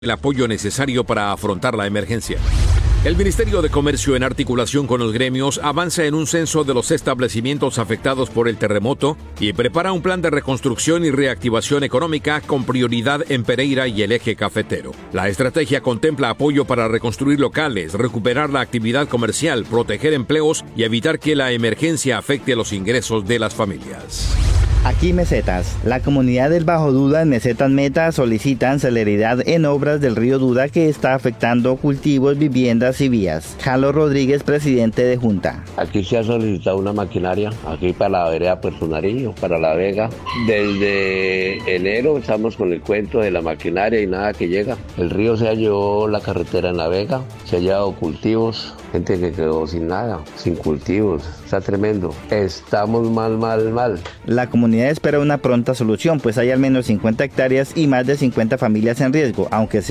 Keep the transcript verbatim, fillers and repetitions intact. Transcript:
el apoyo necesario para afrontar la emergencia. El Ministerio de Comercio, en articulación con los gremios, avanza en un censo de los establecimientos afectados por el terremoto y prepara un plan de reconstrucción y reactivación económica con prioridad en Pereira y el eje cafetero. La estrategia contempla apoyo para reconstruir locales, recuperar la actividad comercial, proteger empleos y evitar que la emergencia afecte los ingresos de las familias. Aquí Mesetas. La comunidad del Bajo Duda en Mesetas Meta solicitan celeridad en obras del río Duda que está afectando cultivos, viviendas y vías. Carlos Rodríguez, presidente de Junta. Aquí se ha solicitado una maquinaria, aquí para la vereda Puerto Nariño, para La Vega. Desde enero estamos con el cuento de la maquinaria y nada que llega. El río se ha llevado la carretera en La Vega, se ha llevado cultivos, gente que quedó sin nada, sin cultivos. Está tremendo. Estamos mal, mal, mal. La comunidad espera una pronta solución, pues hay al menos cincuenta hectáreas y más de cincuenta familias en riesgo, aunque